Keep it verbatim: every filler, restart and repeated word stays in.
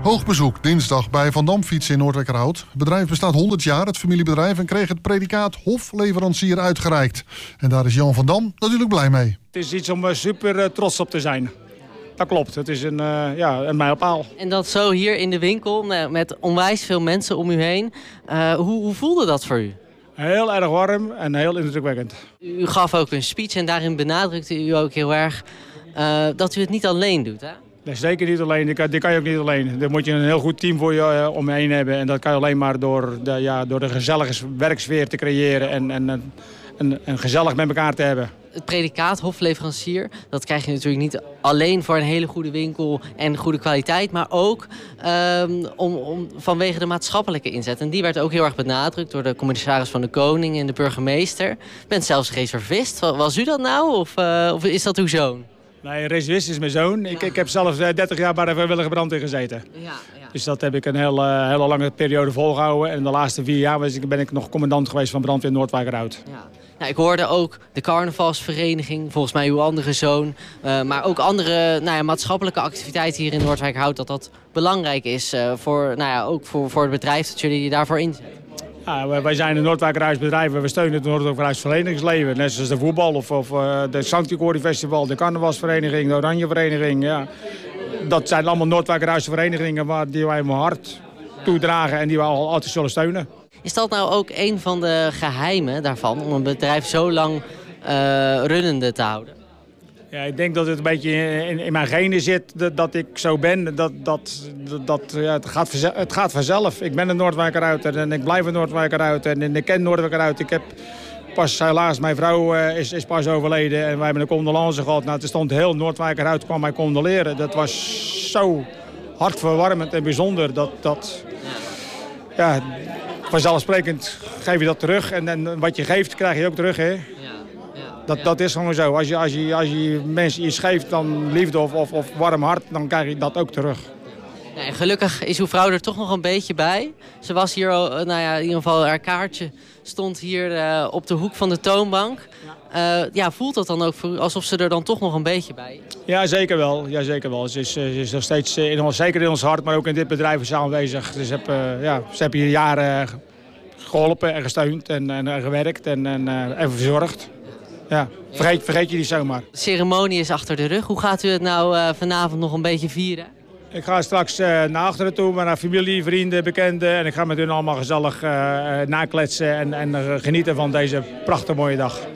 Hoog bezoek dinsdag bij Van Dam Fietsen in Noordwijkerhout. Het bedrijf bestaat honderd jaar, het familiebedrijf, en kreeg het predicaat hofleverancier uitgereikt. En daar is Jan van Dam natuurlijk blij mee. Het is iets om super uh, trots op te zijn. Dat klopt, het is een, uh, ja, een mijlpaal. En dat zo hier in de winkel met onwijs veel mensen om u heen. Uh, hoe, hoe voelde dat voor u? Heel erg warm en heel indrukwekkend. U gaf ook een speech en daarin benadrukte u ook heel erg uh, dat u het niet alleen doet, hè? Nee, zeker niet alleen. Die kan, die kan je ook niet alleen. Daar moet je een heel goed team voor je uh, om je heen hebben. En dat kan je alleen maar door de, ja, door de gezellige werksfeer te creëren en, en, en, en gezellig met elkaar te hebben. Het predicaat hofleverancier, dat krijg je natuurlijk niet alleen voor een hele goede winkel en goede kwaliteit, maar ook um, om, om, vanwege de maatschappelijke inzet. En die werd ook heel erg benadrukt door de commissaris van de Koning en de burgemeester. U bent zelfs reservist. Was u dat nou of, uh, of is dat uw zoon? Nee, reservist is mijn zoon. Ja. Ik, ik heb zelfs dertig jaar bij de vrijwillige brandweer gezeten. Ja, ja. Dus dat heb ik een hele, hele lange periode volgehouden. En de laatste vier jaar ben ik nog commandant geweest van brandweer Noordwijkerhout. Ja. Nou, ik hoorde ook de carnavalsvereniging, volgens mij uw andere zoon. Uh, maar ook andere nou ja, maatschappelijke activiteiten hier in Noordwijkerhout. Dat dat belangrijk is uh, voor, nou ja, ook voor, voor het bedrijf dat jullie je daarvoor inzetten. Ja, wij zijn een Noordwijkerhuisbedrijf en we steunen het Noordwijkerhuis verenigingsleven. Net zoals de voetbal of, of uh, de Sancti Festival, de carnavalsvereniging, de Oranjevereniging. Ja. Dat zijn allemaal Noordwijkerhuis verenigingen waar die wij mijn hart toedragen en die we altijd zullen steunen. Is dat nou ook een van de geheimen daarvan om een bedrijf zo lang uh, runnende te houden? Ja, ik denk dat het een beetje in, in mijn genen zit dat, dat ik zo ben. Dat, dat, dat, ja, het, gaat vanzelf, het gaat vanzelf. Ik ben een Noordwijkerhuiter en ik blijf een Noordwijkerhuiter en, en ik ken Noordwijkerhuit. Ik heb pas helaas, mijn vrouw uh, is, is pas overleden en wij hebben een condolence gehad. Nou, er stond heel Noordwijkerhuit kwam mij condoleren. Dat was zo hartverwarmend en bijzonder. Dat, dat, ja, vanzelfsprekend geef je dat terug en, en wat je geeft krijg je ook terug, hè? Dat, dat is gewoon zo. Als je, als je, als je mensen iets geeft, dan liefde of, of, of warm hart, dan krijg je dat ook terug. Nee, gelukkig is uw vrouw er toch nog een beetje bij. Ze was hier, nou ja, in ieder geval haar kaartje stond hier uh, op de hoek van de toonbank. Uh, ja, voelt dat dan ook voor u alsof ze er dan toch nog een beetje bij is? Ja, zeker wel. Ja, zeker wel. Ze is, ze is nog steeds, in ons, zeker in ons hart, maar ook in dit bedrijf is ze aanwezig. Dus heb, uh, ja, ze hebben hier jaren geholpen en gesteund en, en, en gewerkt en, en, uh, en verzorgd. Ja, vergeet, vergeet je niet zomaar. De ceremonie is achter de rug. Hoe gaat u het nou uh, vanavond nog een beetje vieren? Ik ga straks uh, naar achteren toe, maar naar familie, vrienden, bekenden. En ik ga met hun allemaal gezellig uh, nakletsen en, en uh, genieten van deze prachtige mooie dag.